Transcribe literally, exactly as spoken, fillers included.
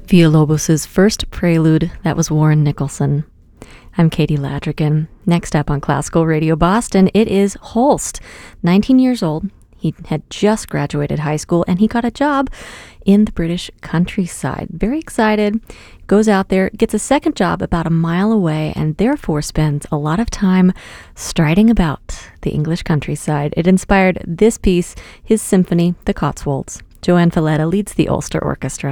Villalobos' first prelude, that was Warren Nicholson. I'm Katie Ladrigan. Next up on Classical Radio Boston, it is Holst. nineteen years old, he had just graduated high school, and he got a job in the British countryside. Very excited, goes out there, gets a second job about a mile away, and therefore spends a lot of time striding about the English countryside. It inspired this piece, his symphony, The Cotswolds. Joanne Falletta leads the Ulster Orchestra.